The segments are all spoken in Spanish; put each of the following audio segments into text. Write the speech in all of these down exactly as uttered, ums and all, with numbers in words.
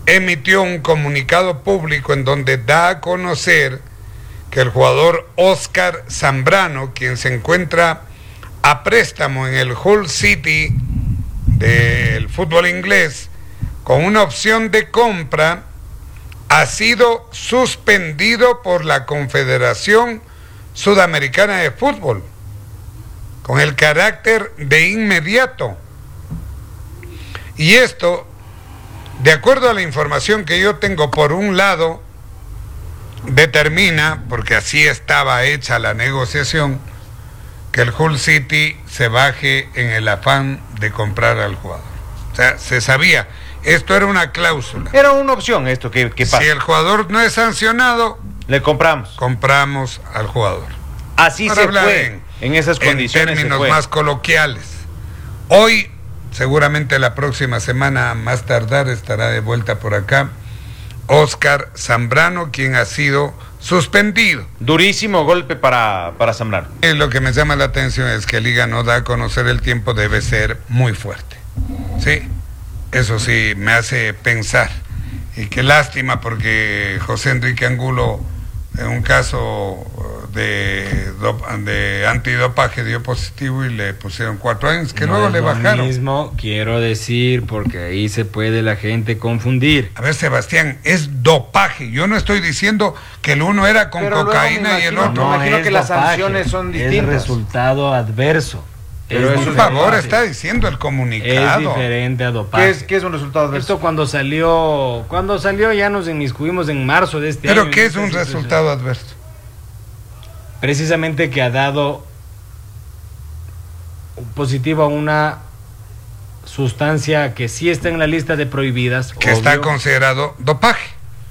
emitió un comunicado público en donde da a conocer que el jugador Oscar Zambrano, quien se encuentra a préstamo en el Hull City del fútbol inglés, con una opción de compra, ha sido suspendido por la Confederación Sudamericana de Fútbol, con el carácter de inmediato. Y esto, de acuerdo a la información que yo tengo, por un lado, determina, porque así estaba hecha la negociación, que el Hull City se baje en el afán de comprar al jugador. O sea, se sabía, esto era una cláusula. Era una opción esto que, que pasa. Si el jugador no es sancionado, le compramos. Compramos al jugador. Así Para se fue, en, en esas condiciones. En términos más coloquiales. Hoy, seguramente la próxima semana, más tardar, estará de vuelta por acá Oscar Zambrano, quien ha sido suspendido. Durísimo golpe para, para Zambrano. Y lo que me llama la atención es que Liga no da a conocer el tiempo, debe ser muy fuerte. Sí, eso sí me hace pensar. Y qué lástima, porque José Enrique Angulo, en un caso de, de antidopaje, dio positivo y le pusieron cuatro años, que no luego le bajaron. Lo mismo quiero decir, porque ahí se puede la gente confundir. A ver, Sebastián, es dopaje. Yo no estoy diciendo que el uno era con Pero cocaína y el otro. No, imagino que dopaje, las sanciones son distintas. Es resultado adverso. Pero es por favor, está diciendo el comunicado. Es diferente a dopaje. ¿Qué es, qué es un resultado adverso? Esto cuando salió, cuando salió ya nos inmiscuimos en marzo de este ¿Pero año. ¿Pero qué es un resultado adverso? Precisamente que ha dado positivo a una sustancia que sí está en la lista de prohibidas. Que obvio. Está considerado dopaje.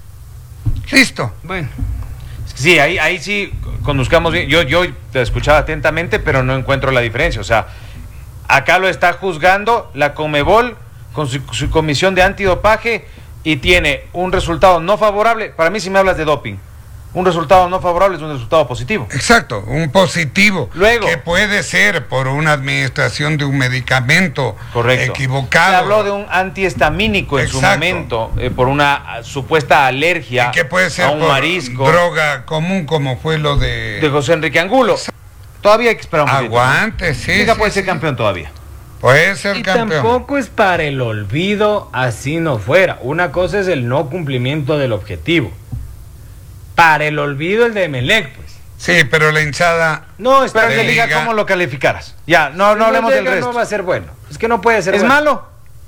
Listo. Bueno. Sí, ahí, ahí sí conduzcamos bien. Yo, yo te escuchaba atentamente, pero no encuentro la diferencia. O sea, acá lo está juzgando la Conmebol con su, su comisión de antidopaje y tiene un resultado no favorable. Para mí, si me hablas de doping, un resultado no favorable es un resultado positivo. Exacto, un positivo. Luego, que puede ser por una administración de un medicamento correcto. equivocado. Se habló de un antihistamínico en Exacto. su momento, eh, por una uh, supuesta alergia y que puede ser a un por marisco. Droga común, como fue lo de... de José Enrique Angulo. Todavía hay que esperar un poquito. Aguante, sí. Liga sí, puede sí. ser campeón todavía. Puede ser y campeón. Tampoco es para el olvido, así no fuera. Una cosa es el no cumplimiento del objetivo. Para el olvido el de Emelec, pues. Sí, pero la hinchada... No, espera que Liga, ¿cómo lo calificaras? Ya, no, no hablemos del resto. No va a ser bueno. Es que no puede ser ¿Es bueno. malo?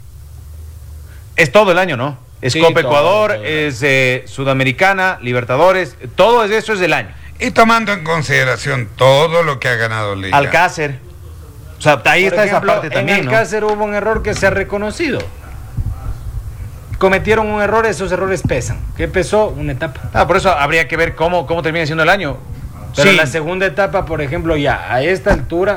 Es todo el año, ¿no? Es sí, Copa todo, Ecuador, todo es eh, Sudamericana, Libertadores, todo eso es del año. Y tomando en consideración todo lo que ha ganado Liga. Alcácer. O sea, ahí Por está ejemplo, esa parte también, en ¿no? Alcácer hubo un error que se ha reconocido. Cometieron un error, esos errores pesan. ¿Qué pesó? Una etapa. Ah, por eso habría que ver cómo, cómo termina siendo el año. Pero sí. la segunda etapa, por ejemplo, ya a esta altura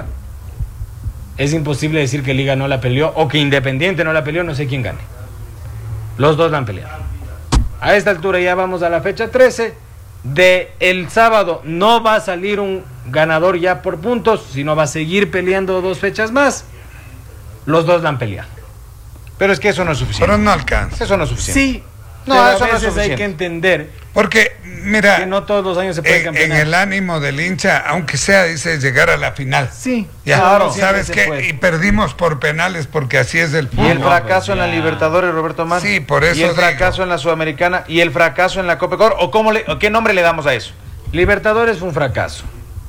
es imposible decir que Liga no la peleó o que Independiente no la peleó, no sé quién gane. Los dos la han peleado. A esta altura ya vamos a la fecha trece. De el sábado no va a salir un ganador ya por puntos, sino va a seguir peleando dos fechas más. Los dos la han peleado. Pero es que eso no es suficiente. Pero no alcanza. Eso no es suficiente. Sí, no, pero eso a no es veces suficiente. hay que entender porque, mira, que no todos los años se puede en, campeonar. en el ánimo del hincha, aunque sea, dice, llegar a la final. Sí, ya, claro. ¿Sabes qué? Y perdimos por penales porque así es el fútbol. Y el fracaso en la Libertadores, Roberto Mar. Sí, por eso Y el digo. fracaso en la Sudamericana y el fracaso en la Copa Ecuador. ¿O cómo le, o qué nombre le damos a eso? Libertadores fue un fracaso.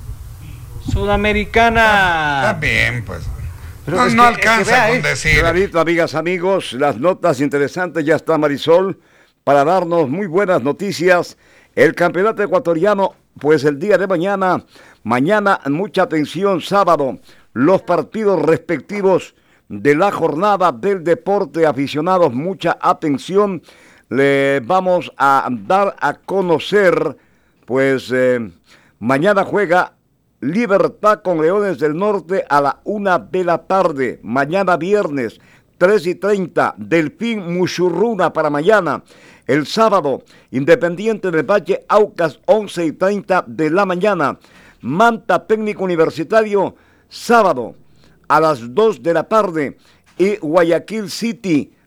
Sudamericana. También, pues. Pero no es no que- alcanza es que con vea, decir. Clarito, amigas, amigos, las notas interesantes, ya está Marisol para darnos muy buenas noticias. El campeonato ecuatoriano, pues el día de mañana, mañana mucha atención, sábado, los partidos respectivos de la jornada del deporte, aficionados, mucha atención. Le vamos a dar a conocer, pues eh, mañana juega Libertad con Leones del Norte a la una de la tarde. Mañana viernes, tres y treinta, Delfín Muchurruna para mañana. El sábado, Independiente del Valle, Aucas, once y treinta de la mañana. Manta Técnico Universitario, sábado, a las dos de la tarde. Y Guayaquil City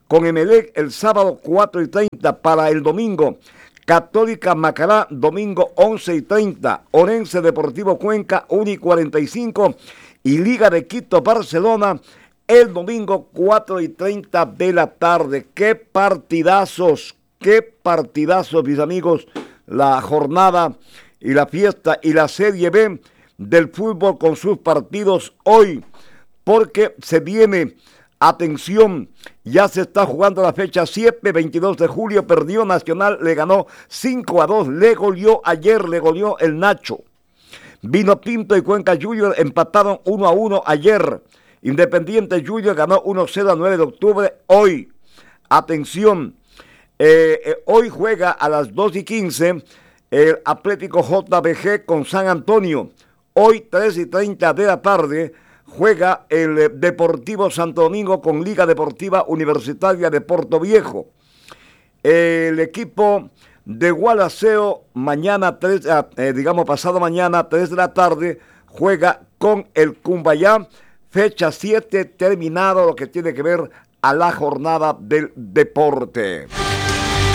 con Emelec el sábado cuatro y treinta. Para el domingo, Católica Macará, domingo once y treinta. Orense Deportivo Cuenca, una y cuarenta y cinco. Y Liga de Quito Barcelona, el domingo cuatro y treinta de la tarde. ¡Qué partidazos! ¡Qué partidazos, mis amigos! La jornada y la fiesta y la Serie B del fútbol con sus partidos hoy, porque se viene, atención, ya se está jugando la fecha siete, veintidós de julio, perdió Nacional, le ganó cinco a dos, le goleó ayer, le goleó el Nacho. Vino Pinto y Cuenca Junior empataron uno a uno ayer. Independiente Junior ganó uno cero a nueve de octubre hoy. Atención, eh, eh, hoy juega a las dos y quince el Atlético J B G con San Antonio. Hoy, tres y treinta de la tarde, juega el eh, Deportivo Santo Domingo con Liga Deportiva Universitaria de Puerto Viejo. El equipo de Gualaceo, mañana, tres, eh, digamos pasado mañana, tres de la tarde, juega con el Cumbayá. Fecha siete, terminado lo que tiene que ver a la jornada del deporte.